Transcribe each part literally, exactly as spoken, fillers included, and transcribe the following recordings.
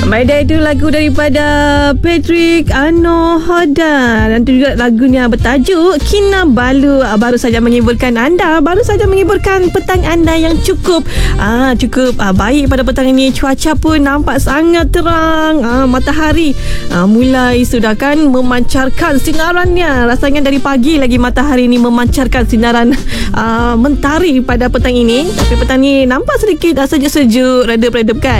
Baik, itu lagu daripada Patrick Anohoda dan itu juga lagunya bertajuk Kinabalu. Baru saja menghiburkan anda, baru saja menghiburkan petang anda yang cukup ah, cukup ah, baik pada petang ini. Cuaca pun nampak sangat terang, ah, matahari ah, mulai sudah kan memancarkan sinarannya. Rasanya dari pagi lagi matahari ini memancarkan sinaran ah, mentari pada petang ini. Tapi petang ini nampak sedikit ah, sejuk-sejuk, redap-redap kan.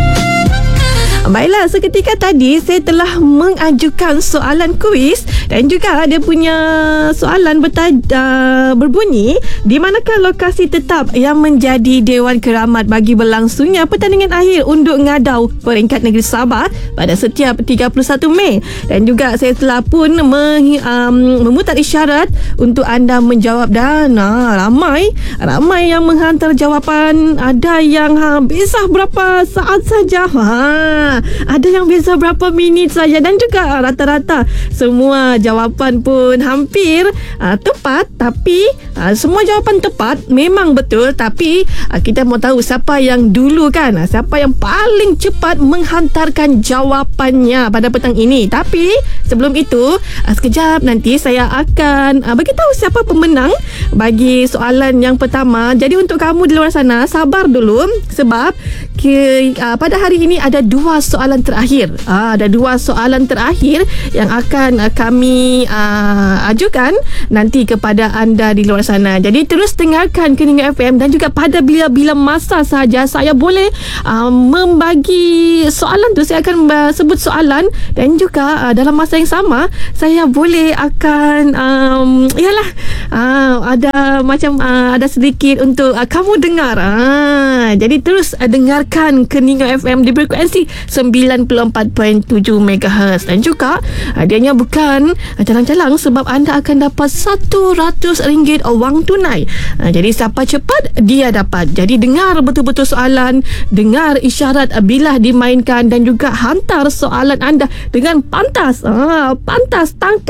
Baiklah, seketika tadi saya telah mengajukan soalan kuis dan juga dia punya soalan bertaj- uh, berbunyi, di manakah lokasi tetap yang menjadi Dewan Keramat bagi berlangsungnya pertandingan akhir undur ngadau peringkat negeri Sabah pada setiap tiga puluh satu Mei. Dan juga saya telah pun meng, um, memutar isyarat untuk anda menjawab dan uh, ramai ramai yang menghantar jawapan. Ada yang ha, besar berapa saat saja, ha, ada yang beza berapa minit saja, dan juga rata-rata semua jawapan pun hampir uh, tepat. Tapi uh, semua jawapan tepat memang betul, tapi uh, kita mau tahu siapa yang dulu kan, uh, siapa yang paling cepat menghantarkan jawapannya pada petang ini. Tapi sebelum itu, uh, sekejap nanti saya akan uh, bagi tahu siapa pemenang bagi soalan yang pertama. Jadi untuk kamu di luar sana, sabar dulu sebab ke, uh, pada hari ini ada dua soalan terakhir. Ah, ada dua soalan terakhir yang akan uh, kami uh, ajukan nanti kepada anda di luar sana. Jadi terus dengarkan Keningan F M, dan juga pada bila-bila masa sahaja saya boleh uh, membagi soalan tu, saya akan uh, sebut soalan, dan juga uh, dalam masa yang sama saya boleh akan um, yalah uh, ada macam uh, ada sedikit untuk uh, kamu dengar. Ah, jadi terus uh, dengarkan Keningan F M di frekuensi sembilan puluh empat perpuluhan tujuh megahertz. Dan juga hadiahnya bukan calang-calang sebab anda akan dapat satu ratus ringgit wang tunai. Ha, jadi siapa cepat dia dapat. Jadi dengar betul-betul soalan, dengar isyarat bila dimainkan, dan juga hantar soalan anda dengan pantas. Ha, pantas tangkap